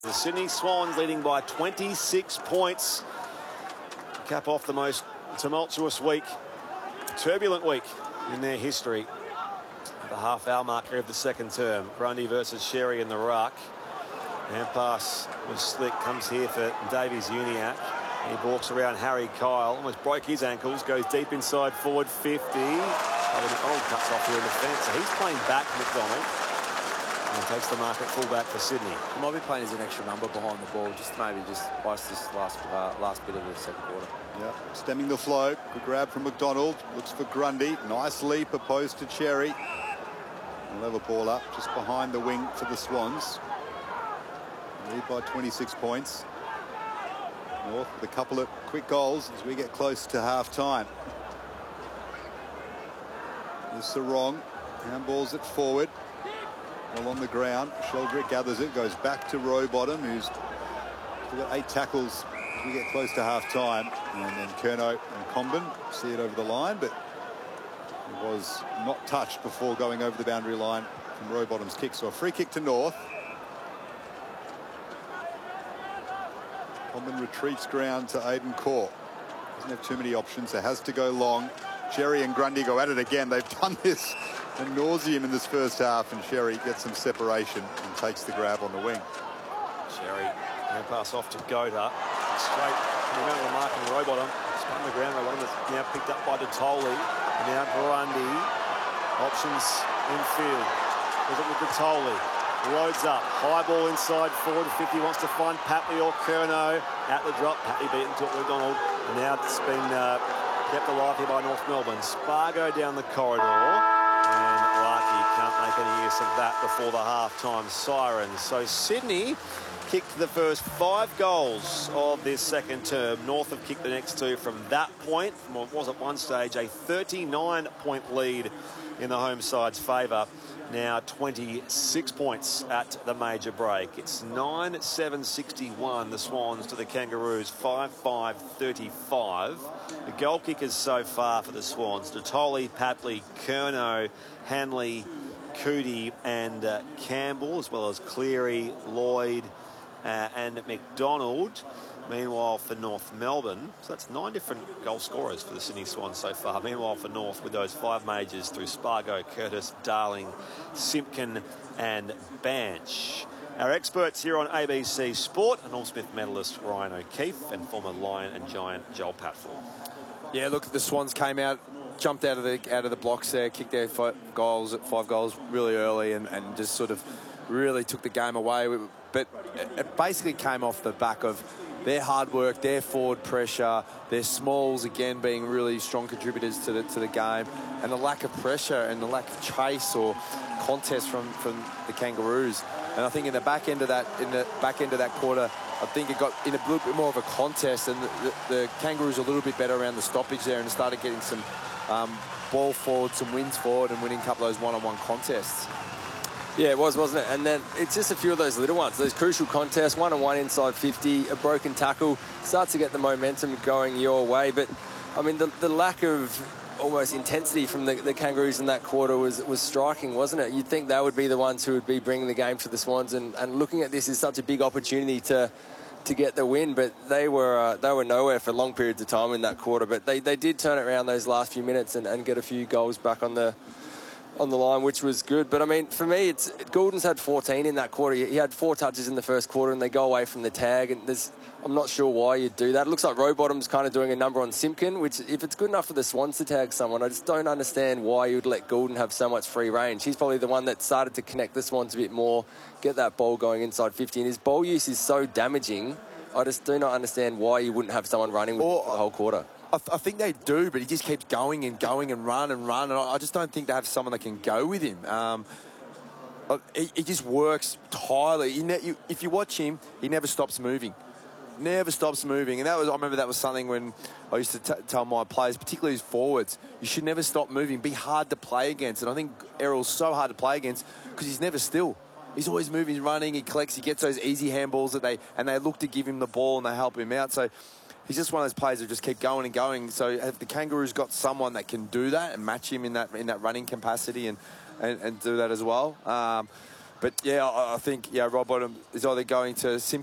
The Sydney Swans leading by 26 points. Cap off the most tumultuous week, turbulent week in their history. At the half-hour marker of the second term, Grundy versus Sherry in the ruck. Hand pass was slick, comes here for Davies Uniacke. He walks around Harry Kyle, almost broke his ankles, goes deep inside forward 50. McDonald cuts off here in the fence, so he's playing back McDonald. And takes the mark at fullback for Sydney. He might be playing as an extra number behind the ball, just maybe just ice this last bit of the second quarter. Yeah, stemming the flow. Good grab from McDonald. Looks for Grundy. Nice leap opposed to Cherry. And level ball up just behind the wing for the Swans. Lead by 26 points. North with a couple of quick goals as we get close to half time. There's Sarong. Handballs it forward. Along the ground, Sheldrick gathers it, goes back to Rowbottom, who's got 8 tackles as we get close to half time. And then Curnow and Comben see it over the line, but it was not touched before going over the boundary line from Rowbottom's kick. So a free kick to North. Comben retreats ground to Aidan Corr. Doesn't have too many options, so has to go long. Sherry and Grundy go at it again. They've done this ad nauseum in this first half, and Sherry gets some separation and takes the grab on the wing. Sherry, hand pass off to Goda. Straight from the middle of the mark in Rowbottom. Spun the ground. Rowbottom is now picked up by Detoli. And now Grundy. Options in field. Was it with Detoli? Loads up. High ball inside forward. 50 wants to find Papley or Curnow. At the drop. Papley beaten to McDonald. And now it's been kept alive here by North Melbourne. Spargo down the corridor. And Larkey can't make any use of that before the half-time siren. So Sydney kicked the first 5 goals of this second term. North have kicked the next 2 from that point. From what was at one stage a 39-point lead in the home side's favour. Now 26 points at the major break. It's 9-7-61, the Swans to the Kangaroos, 5-5-35. The goal kickers so far for the Swans, Detoli, Papley, Curnow, Hanley, Cootie and Campbell, as well as Cleary, Lloyd and McDonald. Meanwhile, for North Melbourne, so that's 9 different goal scorers for the Sydney Swans so far. Meanwhile, for North, with those 5 majors through Spargo, Curtis, Darling, Simpkin and Banch. Our experts here on ABC Sport, an All-Smith medalist Ryan O'Keefe and former Lion and Giant Joel Patfull. Yeah, look, the Swans came out, jumped out of the blocks there, kicked their 5 goals really early and just sort of really took the game away. But it basically came off the back of their hard work, their forward pressure, their smalls again being really strong contributors to the game, and the lack of pressure and the lack of chase or contest from the Kangaroos. And I think in the back end of that quarter, I think it got in a little bit more of a contest, and the Kangaroos a little bit better around the stoppage there and started getting some ball forward, some wins forward, and winning a couple of those one-on-one contests. Yeah, it was, wasn't it? And then it's just a few of those little ones, those crucial contests, 1-on-1 inside 50, a broken tackle, starts to get the momentum going your way. But, I mean, the lack of almost intensity from the Kangaroos in that quarter was striking, wasn't it? You'd think they would be the ones who would be bringing the game to the Swans, and looking at this is such a big opportunity to get the win, but they were nowhere for long periods of time in that quarter. But they did turn it around those last few minutes and get a few goals back on the line, which was good. But I mean, for me, Gouldens had 14 in that quarter. He had 4 touches in the first quarter, and they go away from the tag. And I'm not sure why you'd do that. It looks like Rowbottom's kind of doing a number on Simpkin, which if it's good enough for the Swans to tag someone, I just don't understand why you'd let Goulden have so much free range. He's probably the one that started to connect the Swans a bit more, get that ball going inside 50. And his ball use is so damaging. I just do not understand why you wouldn't have someone running with the whole quarter. I think they do, but he just keeps going and run. And I just don't think they have someone that can go with him. He just works tirelessly. If you watch him, he never stops moving. Never stops moving. And I remember that was something when I used to tell my players, particularly his forwards, you should never stop moving. Be hard to play against. And I think Errol's so hard to play against because he's never still. He's always moving, he's running, he collects, he gets those easy handballs that they look to give him the ball and they help him out. So he's just one of those players who just keep going and going. So have the Kangaroos got someone that can do that and match him in that running capacity and do that as well? But yeah, I think Rob Bottom is either going to